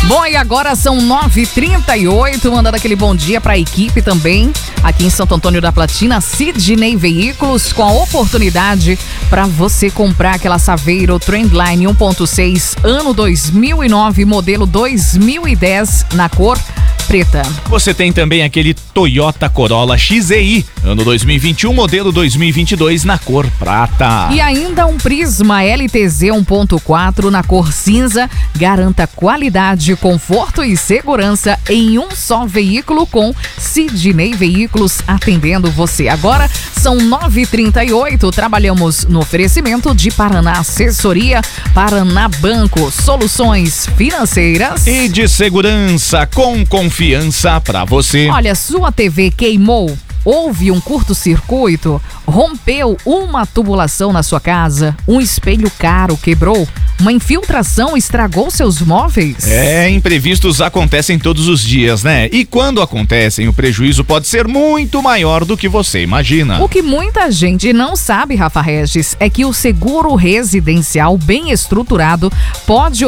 Bom, e agora são 9h38, mandando aquele bom dia para a equipe também, aqui em Santo Antônio da Platina, Sidney Veículos, com a oportunidade para você comprar aquela Saveiro Trendline 1.6, ano 2009, modelo 2010, na cor preta. Você tem também aquele Toyota Corolla XEI, ano 2021, modelo 2022, na cor prata. E ainda um Prisma LTZ 1.4 na cor cinza. Garanta qualidade, conforto e segurança em um só veículo, com Sidney Veículos atendendo você. Agora são 9h38, trabalhamos no oferecimento de Paraná Assessoria, Paraná Banco, soluções financeiras e de segurança com confiança pra você. Olha, sua TV queimou? Houve um curto-circuito? Rompeu uma tubulação na sua casa? Um espelho caro quebrou? Uma infiltração estragou seus móveis? Imprevistos acontecem todos os dias, né? E quando acontecem, o prejuízo pode ser muito maior do que você imagina. O que muita gente não sabe, Rafa Regis, é que o seguro residencial bem estruturado pode